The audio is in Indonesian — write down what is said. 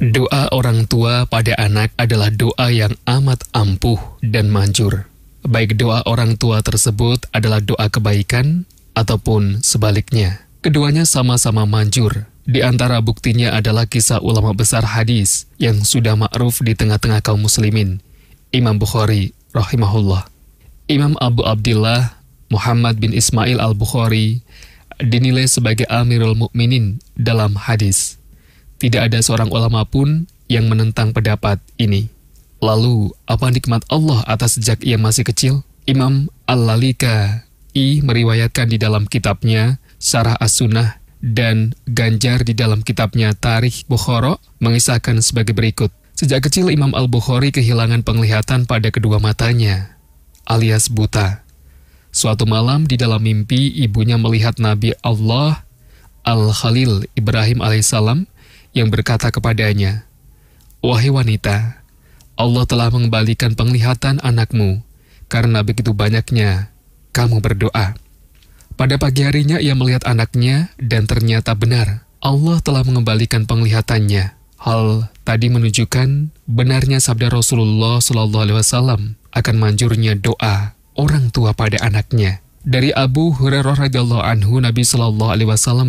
Doa orang tua pada anak adalah doa yang amat ampuh dan manjur. Baik doa orang tua tersebut adalah doa kebaikan ataupun sebaliknya. Keduanya sama-sama manjur. Di antara buktinya adalah kisah ulama besar hadis yang sudah ma'ruf di tengah-tengah kaum muslimin, Imam Bukhari rahimahullah. Imam Abu Abdillah Muhammad bin Ismail al-Bukhari dinilai sebagai Amirul Mukminin dalam hadis. Tidak ada seorang ulama pun yang menentang pendapat ini. Lalu, apa nikmat Allah atas sejak ia masih kecil? Imam Al-Lalika'i meriwayatkan di dalam kitabnya Syarah As-Sunnah dan Ganjar di dalam kitabnya Tarikh Bukhara mengisahkan sebagai berikut. Sejak kecil Imam Al-Bukhari kehilangan penglihatan pada kedua matanya, alias buta. Suatu malam di dalam mimpi ibunya melihat Nabi Allah Al-Khalil Ibrahim alaihissalam yang berkata kepadanya, "Wahai wanita, Allah telah mengembalikan penglihatan anakmu karena begitu banyaknya kamu berdoa." Pada pagi harinya ia melihat anaknya dan ternyata benar, Allah telah mengembalikan penglihatannya. Hal tadi menunjukkan benarnya sabda Rasulullah SAW akan manjurnya doa orang tua pada anaknya. Dari Abu Hurairah radhiyallahu anhu, Nabi SAW